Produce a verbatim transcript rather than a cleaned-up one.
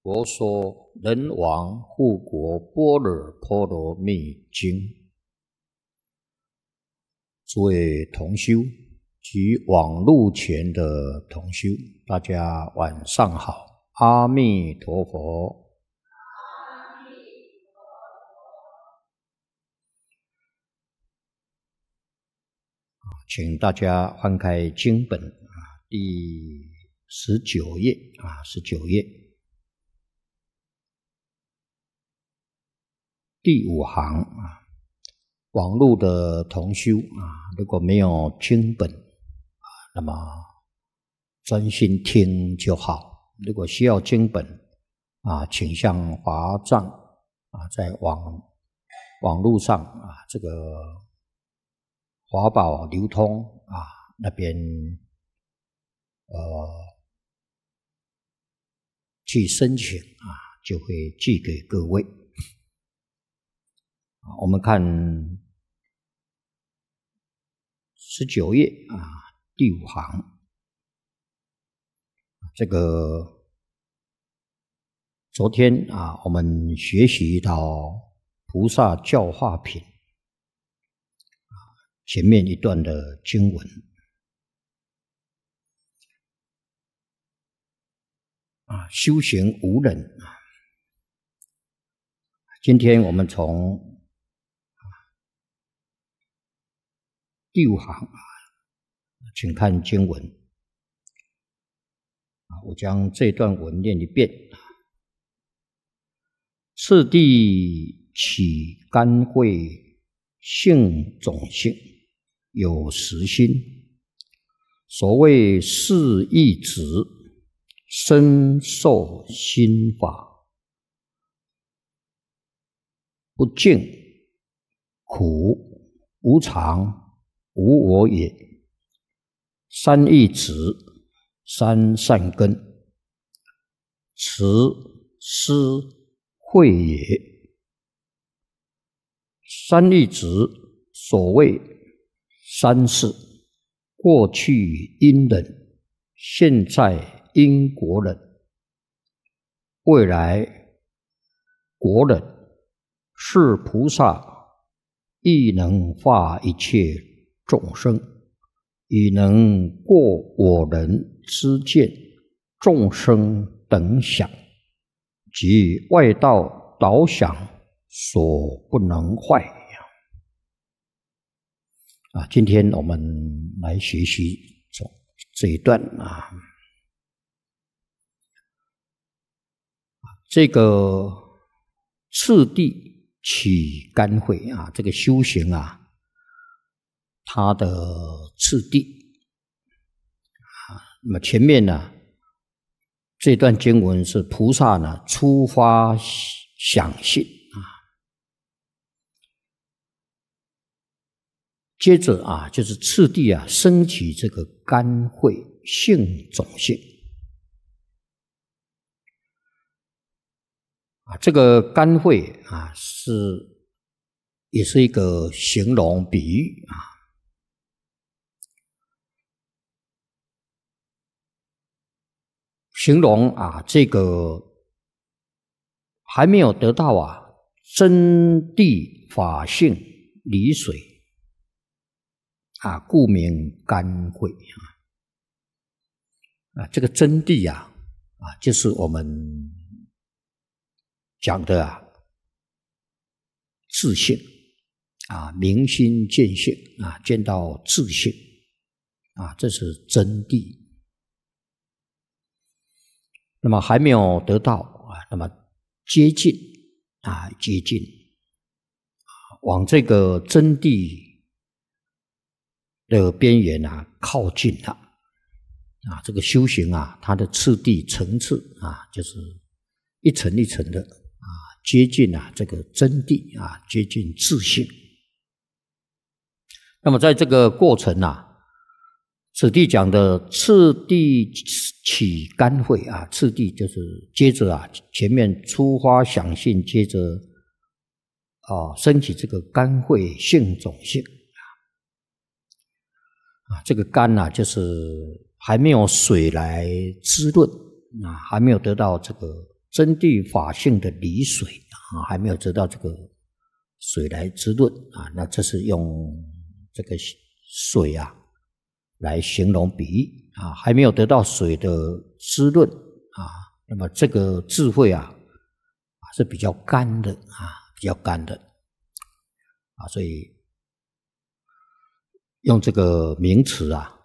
佛说《人王护国般若波罗蜜经》，诸位同修及网路前的同修，大家晚上好，阿弥陀佛。请大家翻开经本啊，第十九页啊，十九页第五行啊。网络的同修啊，如果没有经本啊，那么专心听就好。如果需要经本啊，请向华藏啊，在网网络上啊，这个华宝流通啊那边呃去申请啊，就会寄给各位。啊、我们看十九页啊，第五行，这个昨天啊，我们学习到菩萨教化品前面一段的经文啊，修行无忍啊。今天我们从第五行啊，请看经文啊，我将这段文念一遍。次第起干慧，性种性，有实心。所谓是义子，身受心法，不净苦无常无我也。三义子，三善根，慈思慧也。三义子所谓三世：过去因人，现在因果人，未来果人。是菩萨亦能化一切众生，以能过我人之见，众生等想及外道导想所不能坏啊！今天我们来学习这一段啊，这个次第起干慧啊，这个修行啊，它的次第啊，那么前面呢，这段经文是菩萨呢初发想性啊，接着啊，就是次第啊，升起这个干慧性种性啊，这个干慧啊，是也是一个形容比喻啊。形容啊，这个还没有得到啊真谛法性理水啊，故名干慧啊。啊，这个真谛啊，啊，就是我们讲的啊，自性啊，明心见性啊，见到自性啊，这是真谛。那么还没有得到啊，那么接近啊，接近啊，往这个真谛的边缘啊靠近了啊，这个修行啊，它的次第层次啊，就是一层一层的啊，接近啊这个真谛啊，接近自性。那么在这个过程啊，此地讲的次第起干慧啊，次第就是接着啊，前面初发想性，接着啊升起这个干慧性种性啊，这个干啊，就是还没有水来滋润啊，还没有得到这个真谛法性的离水啊，还没有得到这个水来滋润啊，那这是用这个水啊来形容比喻啊，还没有得到水的滋润啊，那么这个智慧啊是比较干的啊，比较干的啊，所以用这个名词啊